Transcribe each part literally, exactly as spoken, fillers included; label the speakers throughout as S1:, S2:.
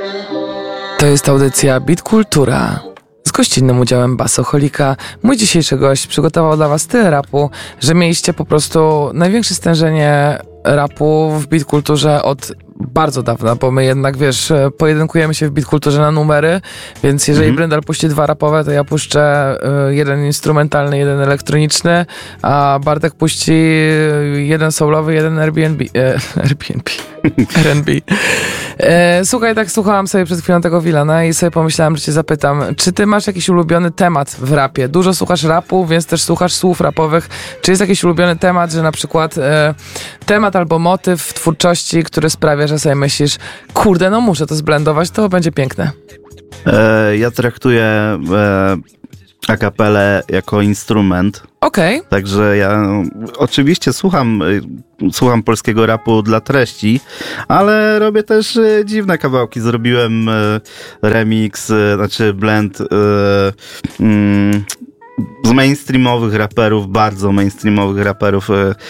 S1: To jest audycja Beat Kultura z gościnnym udziałem Basocholika. Mój dzisiejszy gość przygotował dla was tyle rapu, że mieliście po prostu największe stężenie rapu w beat kulturze od bardzo dawna, bo my jednak, wiesz, pojedynkujemy się w beat kulturze na numery, więc jeżeli mm-hmm. Bryndal puści dwa rapowe, to ja puszczę y, jeden instrumentalny, jeden elektroniczny, a Bartek puści jeden soulowy, jeden Airbnb. E, Airbnb. R and B. E, słuchaj, tak słuchałam sobie przed chwilą tego Wilana i sobie pomyślałam, że cię zapytam, czy ty masz jakiś ulubiony temat w rapie? Dużo słuchasz rapu, więc też słuchasz słów rapowych. Czy jest jakiś ulubiony temat, że na przykład e, temat albo motyw w twórczości, który sprawia, że sobie myślisz, kurde, no muszę to zblendować, to będzie piękne.
S2: E, ja traktuję e, akapelę jako instrument.
S1: Okej. Okay.
S2: Także ja oczywiście słucham, słucham polskiego rapu dla treści, ale robię też dziwne kawałki. Zrobiłem remix, znaczy blend mm, z mainstreamowych raperów, bardzo mainstreamowych raperów.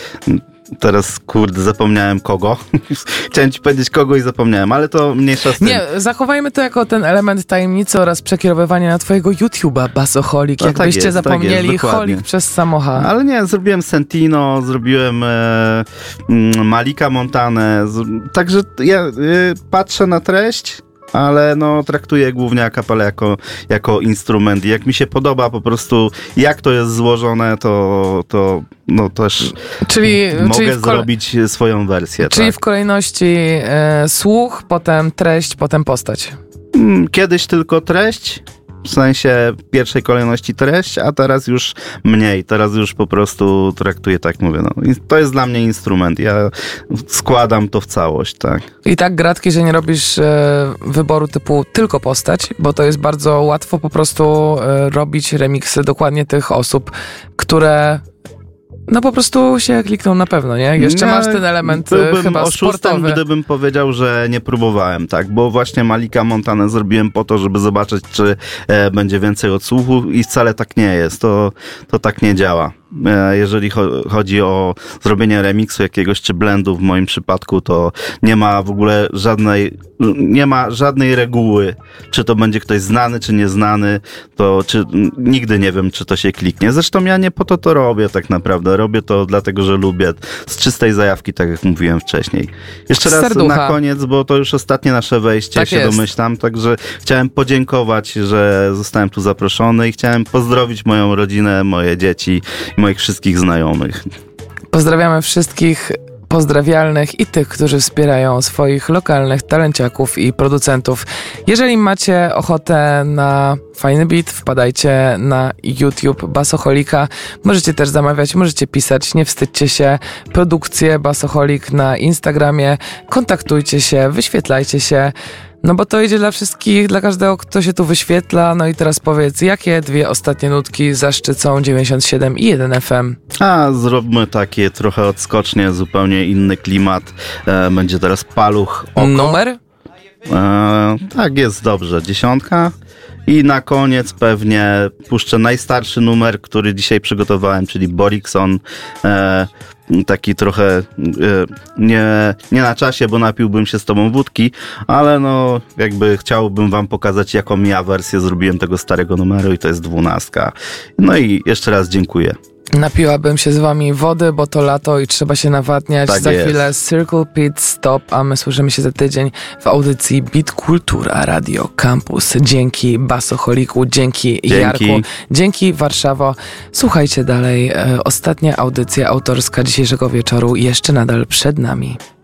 S2: Teraz, kurde, zapomniałem kogo. Chciałem ci powiedzieć kogo i zapomniałem, ale to mniejsza z tym.
S1: Nie, zachowajmy to jako ten element tajemnicy oraz przekierowywania na twojego YouTube'a, Basocholik. No, jakbyście tak jest, zapomnieli, tak jest, Holik przez samocha.
S2: Ale nie, zrobiłem Sentino, zrobiłem e, Malika Montanę. Z, także ja e, patrzę na treść, ale no traktuję głównie akapelę jako, jako instrument. I jak mi się podoba po prostu, jak to jest złożone, to, to no też
S1: czyli,
S2: mogę
S1: czyli kole...
S2: zrobić swoją wersję.
S1: Czyli
S2: tak.
S1: w kolejności e, słuch, potem treść, potem postać.
S2: Kiedyś tylko treść, w sensie pierwszej kolejności treść, a teraz już mniej. Teraz już po prostu traktuję, tak mówię, no. To jest dla mnie instrument. Ja składam to w całość, tak.
S1: I tak gratki, że nie robisz e, wyboru typu tylko postać, bo to jest bardzo łatwo po prostu e, robić remiksy dokładnie tych osób, które no po prostu się klikną na pewno, nie? Jeszcze nie, masz ten element
S2: byłbym
S1: chyba
S2: oszustem,
S1: sportowy.
S2: Gdybym powiedział, że nie próbowałem, tak? Bo właśnie Malika Montanę zrobiłem po to, żeby zobaczyć, czy e, będzie więcej odsłuchu i wcale tak nie jest. To, to tak nie działa. E, jeżeli cho- chodzi o zrobienie remiksu jakiegoś czy blendu w moim przypadku, to nie ma w ogóle żadnej, nie ma żadnej reguły, czy to będzie ktoś znany, czy nieznany, to czy nigdy nie wiem, czy to się kliknie. Zresztą ja nie po to to robię tak naprawdę. Robię to dlatego, że lubię. Z czystej zajawki, tak jak mówiłem wcześniej. Jeszcze raz
S1: Serducha.
S2: Na koniec, bo to już ostatnie nasze wejście,
S1: tak
S2: się
S1: jest.
S2: domyślam. Także chciałem podziękować, że zostałem tu zaproszony i chciałem pozdrowić moją rodzinę, moje dzieci i moich wszystkich znajomych.
S1: Pozdrawiamy wszystkich pozdrawialnych i tych, którzy wspierają swoich lokalnych talenciaków i producentów. Jeżeli macie ochotę na fajny beat, wpadajcie na YouTube Basocholika. Możecie też zamawiać, możecie pisać, nie wstydźcie się. Produkcje Basocholik na Instagramie. Kontaktujcie się, wyświetlajcie się. No bo to idzie dla wszystkich, dla każdego, kto się tu wyświetla. No i teraz powiedz, jakie dwie ostatnie nutki zaszczycą dziewięćdziesiąt siedem i jeden F M?
S2: A, zróbmy takie trochę odskocznie, zupełnie inny klimat. E, będzie teraz Paluch Oko.
S1: Numer?
S2: E, tak, jest dobrze. Dziesiątka. I na koniec pewnie puszczę najstarszy numer, który dzisiaj przygotowałem, czyli Borikson. E, taki trochę e, nie, nie na czasie, bo napiłbym się z tobą wódki, ale no jakby chciałbym wam pokazać, jaką ja wersję zrobiłem tego starego numeru i to jest dwunastka. No i jeszcze raz dziękuję.
S1: Napiłabym się z wami wody, bo to lato i trzeba się nawadniać.
S2: Tak
S1: za
S2: jest.
S1: chwilę Circle Pit Stop, a my słyszymy się za tydzień w audycji Beat Kultura Radio Campus. Dzięki Basocholiku, dzięki, dzięki Jarku, dzięki Warszawo. Słuchajcie dalej, e, ostatnia audycja autorska dzisiejszego wieczoru jeszcze nadal przed nami.